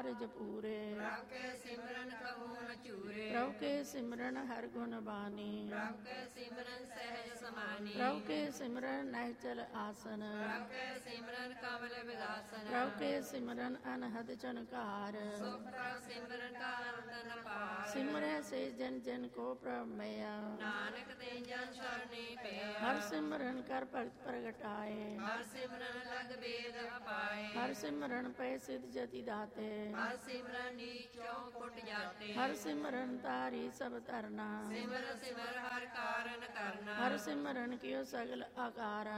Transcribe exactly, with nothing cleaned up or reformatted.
ਕਾਰਜ ਪੂਰੇ। ਪ੍ਰਭ ਕੇ ਸਿਮਰਨ ਕਹੂ ਨ ਚੂਰੇ। ਪ੍ਰਭ ਕੇ ਸਿਮਰਨ ਹਰ ਗੁਣ ਬਾਣੀ। ਪ੍ਰਭ ਕੇ ਸਿਮਰਨ ਸਹਿਜ ਸਮਾਨੀ। ਪ੍ਰਭ ਕੇ ਸਿਮਰਨ ਨਿਹਚਲ ਆਸਨ। ਪ੍ਰਭ ਕੇ ਸਿਮਰਨ ਕਮਲ ਵਿਲਾਸਨ। ਪ੍ਰਭ ਕੇ ਸਿਮਰਨ ਅਨਹਦ ਚਨਕਾਰ। ਸੁਖ ਪ੍ਰਭ ਸਿਮਰਨ ਕਾ ਆਨੰਦ ਨ ਪਾਰ। ਸਿਮਰੈ ਸੇ ਜਨ ਜਨ ਕੋ ਪ੍ਰਭ ਮਇਆ। ਨਾਨਕ ਤੇ ਜਨ ਸਰਣੀ ਪਿਆ। ਹਰ ਸਿਮਰਨ ਕਰ ਭਗਤ ਪ੍ਰਗਟਾਏ। ਹਰ ਸਿਮਰਨ ਲਗ ਬੇਦ ਅਪਾਏ। ਹਰ ਸਿਮਰਨ ਪੈ ਸਿਧ ਜਤੀ ਦਾਤੇ। ਹਰ ਸਿਮਰਨ ਨੀਚੋਂ ਕੁਟ ਜਾਤੇ। ਹਰ ਸਿਮਰਨ ਤਾਰੀ ਸਭ ਧਰਨਾ। ਸਿਮਰ ਸਿਮਰ ਹਰ ਕਾਰਨ ਕਰਨਾ। ਹਰ ਸਿਮਰਨ ਕਿਓ ਸਗਲ ਆਕਾਰਾ।